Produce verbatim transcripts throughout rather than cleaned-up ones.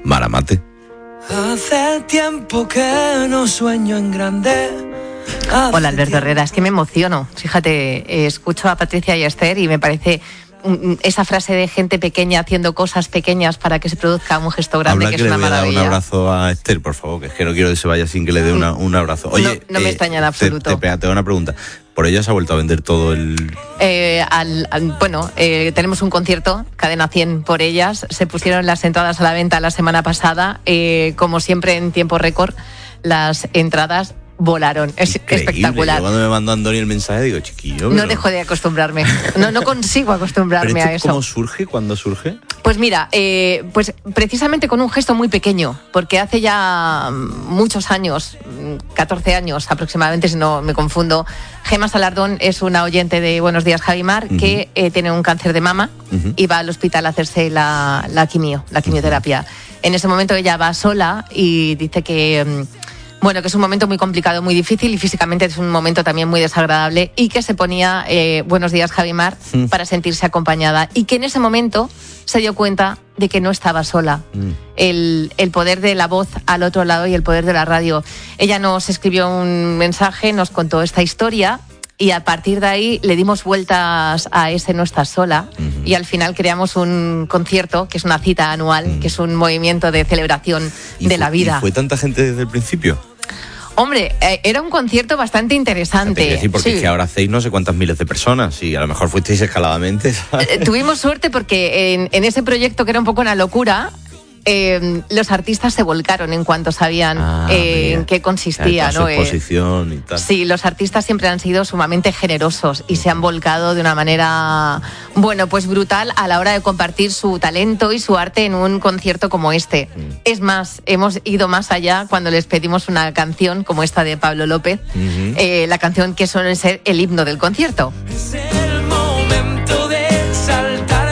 Maramate. Hace tiempo que no sueño en grande. Hace Hola, Alberto tiempo. Herrera, es que me emociono. Fíjate, eh, escucho a Patricia y a Esther y me parece mm, esa frase de gente pequeña haciendo cosas pequeñas para que se produzca un gesto grande, Habla que, que es le una voy a dar maravilla. un abrazo a Esther, por favor, que es que no quiero que se vaya sin que le dé una, un abrazo. Oye, No, no me extraña en absoluto. Te, te, te hago una pregunta. ¿Por ella se ha vuelto a vender todo el...? Eh, al, al, bueno, eh, tenemos un concierto, Cadena cien por ellas. Se pusieron las entradas a la venta la semana pasada. Eh, como siempre, en tiempo récord, las entradas volaron. Es Increíble. espectacular. Yo cuando me mandó Andoni el mensaje digo, chiquillo... No pero... dejo de acostumbrarme. No, no consigo acostumbrarme ¿Pero esto a eso. cómo surge? ¿Cuándo surge? Pues mira, eh, pues precisamente con un gesto muy pequeño, porque hace ya muchos años, catorce años aproximadamente, si no me confundo, Gemma Salardón es una oyente de Buenos Días, Javimar, uh-huh. que eh, tiene un cáncer de mama uh-huh. y va al hospital a hacerse la, la quimio, la quimioterapia. Uh-huh. En ese momento ella va sola y dice que... Bueno, que es un momento muy complicado, muy difícil y físicamente es un momento también muy desagradable y que se ponía eh, Buenos Días, Javimar mm. para sentirse acompañada y que en ese momento se dio cuenta de que no estaba sola. Mm. El, el poder de la voz al otro lado y el poder de la radio. Ella nos escribió un mensaje, nos contó esta historia y a partir de ahí le dimos vueltas a ese No Estás Sola mm. y al final creamos un concierto que es una cita anual, mm. que es un movimiento de celebración de fue, la vida. ¿Y fue tanta gente desde el principio? Hombre, eh, era un concierto bastante interesante. Te decir, porque sí. es que ahora hacéis no sé cuántas miles de personas y a lo mejor fuisteis escaladamente, ¿sabes? Eh, tuvimos suerte porque en, en ese proyecto, que era un poco una locura, eh, los artistas se volcaron en cuanto sabían ah, eh, en qué consistía, ¿no? ¿no? Exposición y tal. Sí, los artistas siempre han sido sumamente generosos y se han volcado de una manera, bueno, pues brutal a la hora de compartir su talento y su arte en un concierto como este. Mm. Es más, hemos ido más allá cuando les pedimos una canción como esta de Pablo López, uh-huh. eh, la canción que suele ser el himno del concierto. Es el momento de saltar.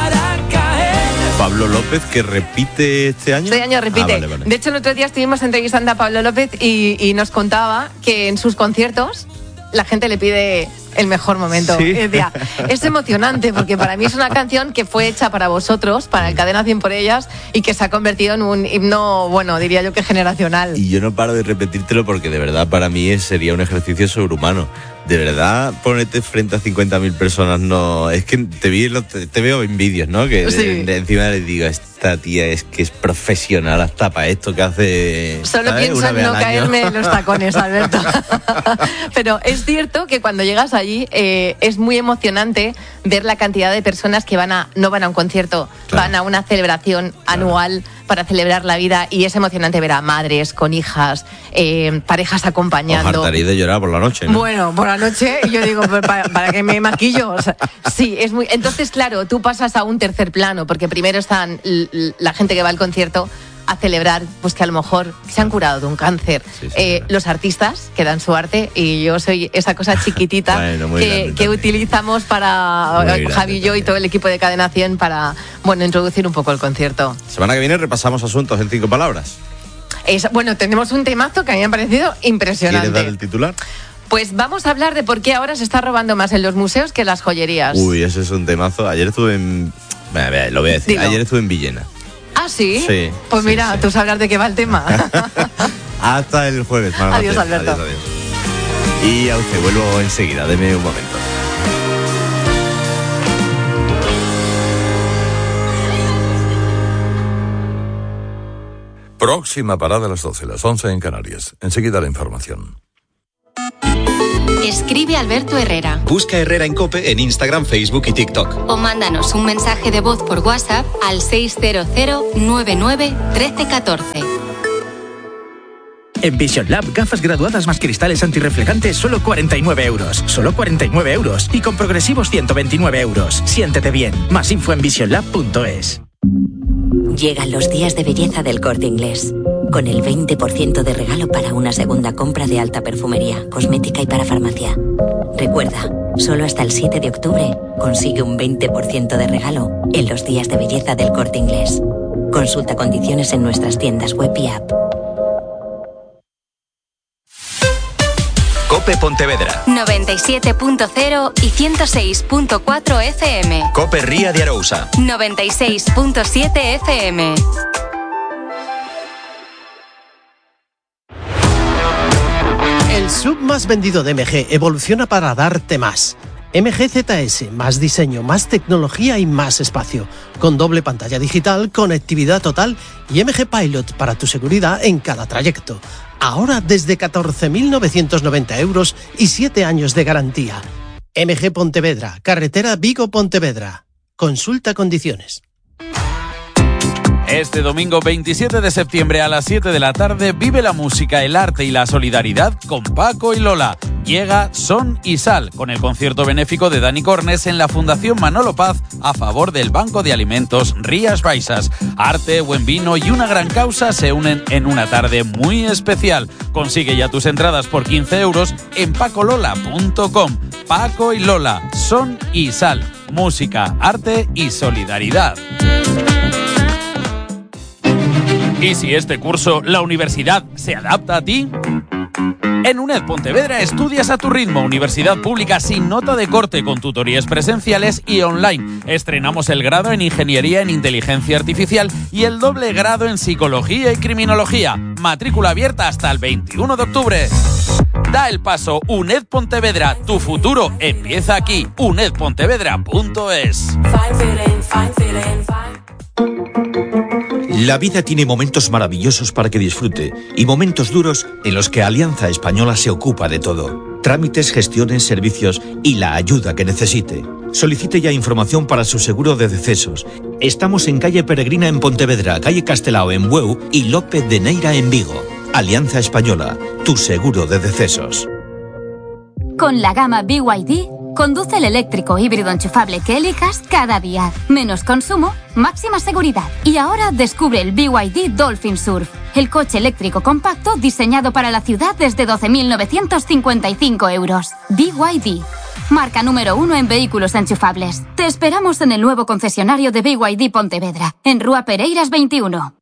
Pablo López, que repite este año. Este año repite. Ah, vale, vale. De hecho, el otro día estuvimos entrevistando a Pablo López y, y nos contaba que en sus conciertos la gente le pide el mejor momento. ¿Sí? Y decía, es emocionante porque para mí es una canción que fue hecha para vosotros, para el Cadena cien por ellas y que se ha convertido en un himno, bueno, diría yo que generacional. Y yo no paro de repetírtelo porque de verdad para mí sería un ejercicio sobrehumano. De verdad, ponerte frente a cincuenta mil personas, no... Es que te, vi, te, te veo en vídeos, ¿no? Que sí. de, de encima les digo, esta tía es que es profesional hasta para esto que hace... Solo ¿sabes? pienso en no caerme en los tacones, Alberto. Pero es cierto que cuando llegas allí eh, es muy emocionante ver la cantidad de personas que van a no van a un concierto, claro. van a una celebración claro. anual para celebrar la vida y es emocionante ver a madres con hijas, eh, parejas acompañando. Os hartaréis de llorar por la noche, ¿no? Bueno, por la noche yo digo, ¿para, para qué me maquillo? O sea, sí, es muy... Entonces, claro, tú pasas a un tercer plano porque primero están l- l- la gente que va al concierto a celebrar, pues que a lo mejor se han curado de un cáncer. Sí, sí, eh, los artistas que dan su arte y yo soy esa cosa chiquitita bueno, que, que utilizamos para Javi y yo y todo el equipo de Cadena cien para, bueno, introducir un poco el concierto. Semana que viene repasamos asuntos en cinco palabras. Es, bueno, tenemos un temazo que a mí me ha parecido impresionante. ¿Quieres dar el titular? Pues vamos a hablar de por qué ahora se está robando más en los museos que en las joyerías. Uy, ese es un temazo. Ayer estuve en... Bueno, lo voy a decir. Dilo. Ayer estuve en Villena. ¿Ah, sí? Sí. Pues sí, mira, sí. tú sabrás de qué va el tema. Hasta el jueves. Adiós, Alberto. Adiós, adiós. Y a usted vuelvo enseguida. Deme un momento. Próxima parada a las doce, las once en Canarias. Enseguida la información. Escribe Alberto Herrera. Busca Herrera en COPE en Instagram, Facebook y TikTok. O mándanos un mensaje de voz por WhatsApp al seis cero cero nueve nueve uno tres uno cuatro. En Vision Lab, gafas graduadas más cristales antirreflejantes, solo cuarenta y nueve euros. Solo cuarenta y nueve euros. Y con progresivos ciento veintinueve euros. Siéntete bien. Más info en vision lab punto es. Llegan los días de belleza del Corte Inglés. Con el veinte por ciento de regalo para una segunda compra de alta perfumería, cosmética y para farmacia. Recuerda, solo hasta el siete de octubre consigue un veinte por ciento de regalo en los días de belleza del Corte Inglés. Consulta condiciones en nuestras tiendas web y app. COPE Pontevedra. noventa y siete punto cero y ciento seis punto cuatro F M. COPE Ría de Arousa. noventa y seis punto siete F M. El S U V más vendido de M G evoluciona para darte más. M G Z S, más diseño, más tecnología y más espacio. Con doble pantalla digital, conectividad total y M G Pilot para tu seguridad en cada trayecto. Ahora desde catorce mil novecientos noventa euros y siete años de garantía. M G Pontevedra, carretera Vigo-Pontevedra. Consulta condiciones. Este domingo veintisiete de septiembre a las siete de la tarde vive la música, el arte y la solidaridad con Paco y Lola. Llega Son y Sal con el concierto benéfico de Dani Cornes en la Fundación Manolo Paz a favor del Banco de Alimentos Rías Baixas. Arte, buen vino y una gran causa se unen en una tarde muy especial. Consigue ya tus entradas por quince euros en pacolola punto com. Paco y Lola, Son y Sal. Música, arte y solidaridad. ¿Y si este curso la universidad se adapta a ti? En UNED Pontevedra estudias a tu ritmo. Universidad pública sin nota de corte, con tutorías presenciales y online. Estrenamos el grado en Ingeniería en Inteligencia Artificial y el doble grado en Psicología y Criminología. Matrícula abierta hasta el veintiuno de octubre. Da el paso. UNED Pontevedra. Tu futuro empieza aquí. uned pontevedra punto es. La vida tiene momentos maravillosos para que disfrute y momentos duros en los que Alianza Española se ocupa de todo. Trámites, gestiones, servicios y la ayuda que necesite. Solicite ya información para su seguro de decesos. Estamos en calle Peregrina en Pontevedra, calle Castelao en Bueu y López de Neira en Vigo. Alianza Española, tu seguro de decesos. Con la gama B Y D, conduce el eléctrico híbrido enchufable que elijas cada día. Menos consumo, máxima seguridad. Y ahora descubre el B Y D Dolphin Surf, el coche eléctrico compacto diseñado para la ciudad desde doce mil novecientos cincuenta y cinco euros. B Y D, marca número uno en vehículos enchufables. Te esperamos en el nuevo concesionario de B Y D Pontevedra, en Rúa Pereiras veintiuno.